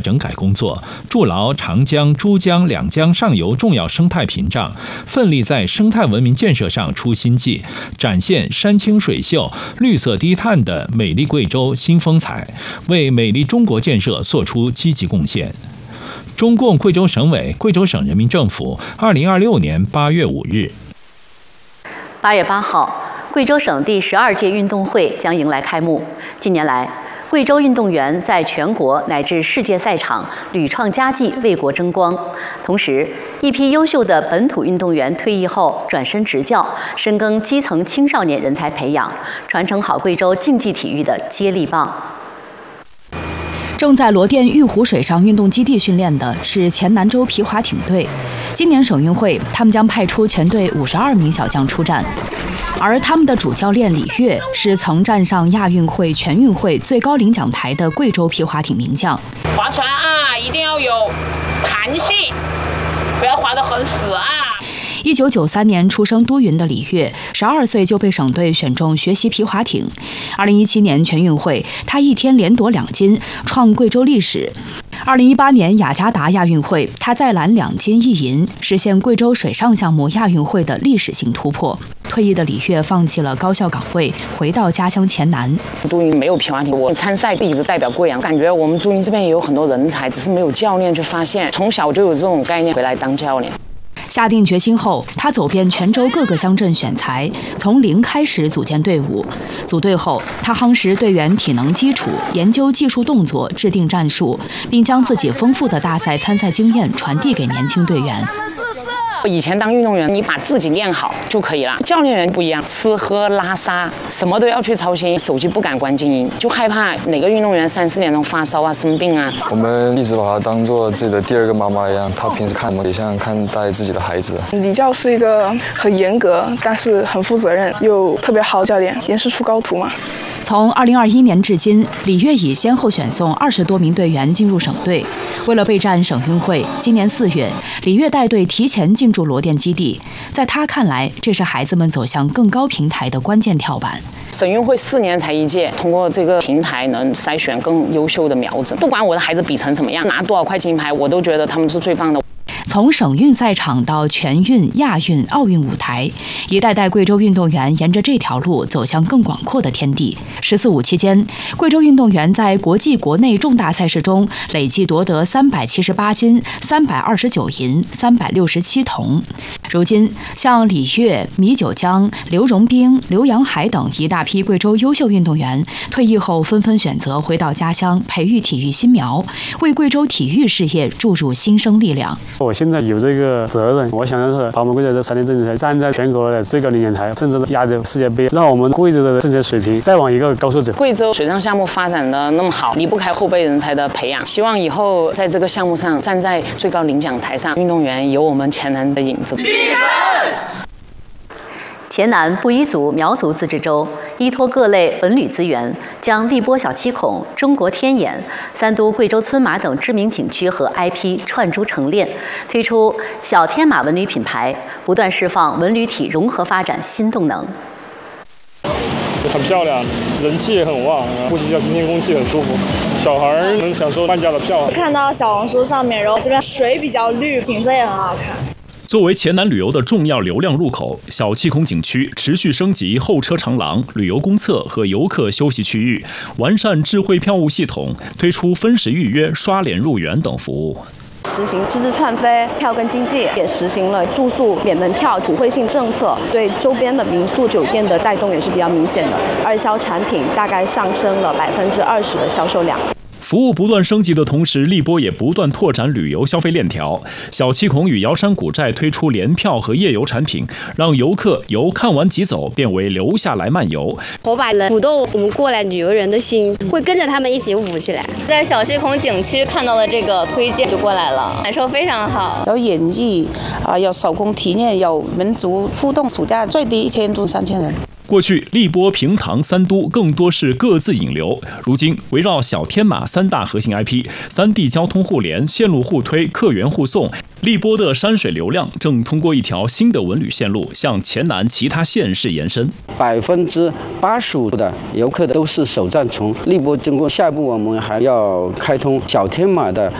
整改工作，筑牢长江、珠江两江上游重要生态屏障，奋力在生态文明建设上出新绩，展现山清水秀、绿色低碳的美丽贵州新风采，为美丽中国建设作出积极贡献。中共贵州省委、贵州省人民政府2026年8月5日。 8月8号，贵州省第12届运动会将迎来开幕。近年来，贵州运动员在全国乃至世界赛场屡创佳绩，为国争光。同时，一批优秀的本土运动员退役后转身执教，深耕基层青少年人才培养，传承好贵州竞技体育的接力棒。 正在罗店玉湖水上运动基地训练的是黔南州皮划艇队。今年省运会，他们将派出全队52名小将出战，而他们的主教练李跃是曾站上亚运会、全运会最高领奖台的贵州皮划艇名将。 划船啊，一定要有弹性，不要划得很死啊。 1993年出生都匀的李跃，12岁就被省队选中学习皮划艇。2017年全运会，他一天连夺2金，创贵州历史。2018年雅加达亚运会，他再揽2金1银，实现贵州水上项目亚运会的历史性突破。退役的李跃放弃了高校岗位，回到家乡黔南。 都匀没有皮划艇，我参赛一直代表贵阳，感觉我们都匀这边也有很多人才，只是没有教练去发现。从小就有这种概念，回来当教练。 下定决心后，他走遍全州各个乡镇选才，从零开始组建队伍。组队后，他夯实队员体能基础，研究技术动作，制定战术，并将自己丰富的大赛参赛经验传递给年轻队员。 以前当运动员，你把自己练好就可以了。教练员不一样，吃喝拉撒什么都要去操心，手机不敢关静音，就害怕哪个运动员3、4点钟发烧啊、生病啊。 我们一直把他当做自己的第2个妈妈一样，他平时看我们也像看待自己的孩子。 李教是一个很严格，但是很负责任又特别好的教练，严师出高徒嘛。 从2021年至今，李跃已先后选送20多名队员进入省队。为了备战省运会，今年4月，李跃带队提前进驻罗店基地。在他看来，这是孩子们走向更高平台的关键跳板。 省运会4年才一届，通过这个平台能筛选更优秀的苗子。不管我的孩子比成怎么样，拿多少块金牌，我都觉得他们是最棒的。 从省运赛场到全运、亚运、奥运舞台，一代代贵州运动员沿着这条路走向更广阔的天地。14、15期间，贵州运动员在国际、国内重大赛事中累计夺得378金、329银、367铜。如今，像李跃、米九江、刘荣兵、刘洋海等一大批贵州优秀运动员退役后纷纷选择回到家乡，培育体育新苗，为贵州体育事业注入新生力量。 我现在有这个责任，我想的是把我们贵州这3年政治赛站在全国的最高领奖台，甚至亚洲世界杯，让我们贵州的政治水平再往一个高处走。 贵州水上项目发展的那么好，离不开后备人才的培养。希望以后在这个项目上站在最高领奖台上，运动员有我们黔南的影子。 黔南布依族苗族自治州依托各类文旅资源，将荔波小七孔、中国天眼、三都贵州村马等知名景区和 IP 串珠成链，推出小天马文旅品牌，不断释放文旅体融合发展新动能。 很漂亮，人气也很旺，呼吸一下新鲜空气很舒服。小孩能享受半价的票。 看到小红书上面，然后这边水比较绿，景色也很好看。 作为黔南旅游的重要流量入口，小七孔景区持续升级候车长廊、旅游公厕和游客休息区域，完善智慧票务系统，推出分时预约、刷脸入园等服务。 实行知识串飞、票根经济，也实行了住宿免门票普惠性政策，对周边的民宿酒店的带动也是比较明显的。二销产品大概上升了20%的销售量。 服务不断升级的同时，荔波也不断拓展旅游消费链条。小七孔与瑶山古寨推出联票和夜游产品，让游客由看完即走变为留下来漫游。 火把人鼓动我们过来旅游人的心，会跟着他们一起舞起来。 在小七孔景区看到了这个推荐就过来了，感受非常好。 有演艺有手工体验，有民族互动，暑假最低1000到3000人。 过去，荔波、平塘、三都更多是各自引流。如今，围绕小天马3大核心 IP，3地交通互联、线路互推、客源互送，荔波的山水流量正通过一条新的文旅线路向黔南其他县市延伸。 85%的游客都是首站从荔波经过，下一步我们还要开通小天马的